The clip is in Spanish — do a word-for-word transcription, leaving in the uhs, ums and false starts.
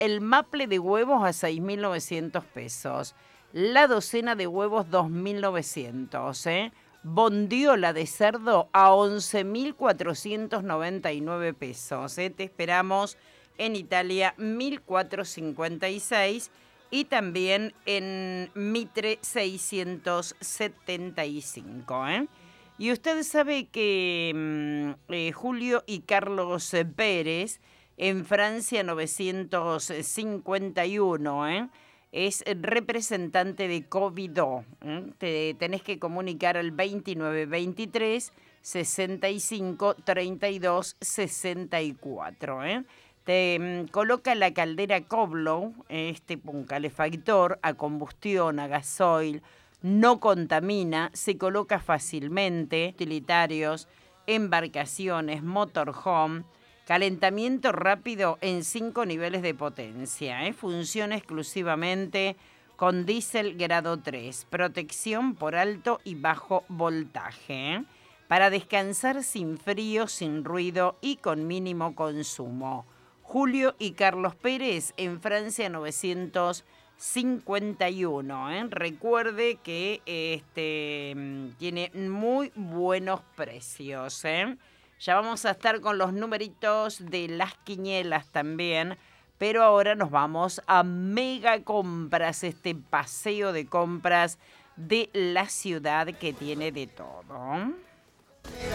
el maple de huevos a seis mil novecientos pesos. La docena de huevos dos mil novecientos, ¿eh? Bondiola de cerdo a once mil cuatrocientos noventa y nueve pesos. ¿eh? Te esperamos en Italia mil cuatrocientos cincuenta y seis y también en Mitre seiscientos setenta y cinco. ¿eh? Y usted sabe que mm, eh, Julio y Carlos Pérez en Francia novecientos cincuenta y uno, ¿eh? es representante de Covidó. ¿eh? Te tenés que comunicar al veintinueve veintitrés sesenta y cinco treinta y dos sesenta y cuatro. ¿eh? Te mm, coloca la caldera Koblow, este un calefactor a combustión, a gasoil, no contamina, se coloca fácilmente, utilitarios, embarcaciones, motorhome, calentamiento rápido en cinco niveles de potencia. ¿eh? Funciona exclusivamente con diésel grado tres. Protección por alto y bajo voltaje. ¿eh? Para descansar sin frío, sin ruido y con mínimo consumo. Julio y Carlos Pérez en Francia novecientos cincuenta y uno. ¿eh? Recuerde que este, tiene muy buenos precios. ¿eh? Ya vamos a estar con los numeritos de las quinielas también, pero ahora nos vamos a Mega Compras, este paseo de compras de la ciudad que tiene de todo.